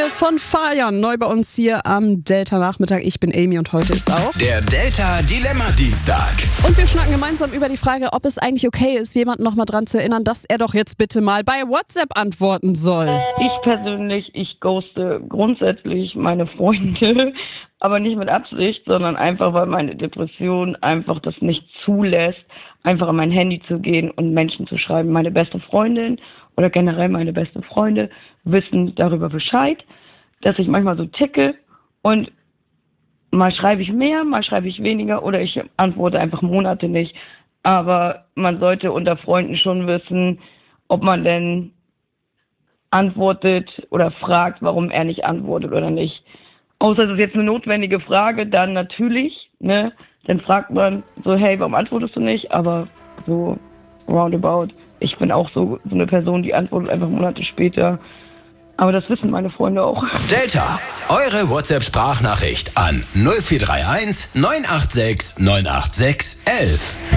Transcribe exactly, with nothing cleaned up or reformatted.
von Fajan, neu bei uns hier am Delta-Nachmittag. Ich bin Amy und heute ist auch der Delta-Dilemma-Dienstag. Und wir schnacken gemeinsam über die Frage, ob es eigentlich okay ist, jemanden nochmal dran zu erinnern, dass er doch jetzt bitte mal bei WhatsApp antworten soll. Ich persönlich, ich ghoste grundsätzlich meine Freunde, aber nicht mit Absicht, sondern einfach, weil meine Depression einfach das nicht zulässt, einfach an mein Handy zu gehen und Menschen zu schreiben. Meine beste Freundin oder generell meine beste Freunde wissen darüber Bescheid, dass ich manchmal so ticke und mal schreibe ich mehr, mal schreibe ich weniger oder ich antworte einfach Monate nicht. Aber man sollte unter Freunden schon wissen, ob man denn antwortet oder fragt, warum er nicht antwortet oder nicht. Außer es ist jetzt eine notwendige Frage, dann natürlich, ne? Dann fragt man so, hey, warum antwortest du nicht? Aber so roundabout. Ich bin auch so, so eine Person, die antwortet einfach Monate später. Aber das wissen meine Freunde auch. Delta, eure WhatsApp-Sprachnachricht an null vier drei eins neun acht sechs neun acht sechs eins eins.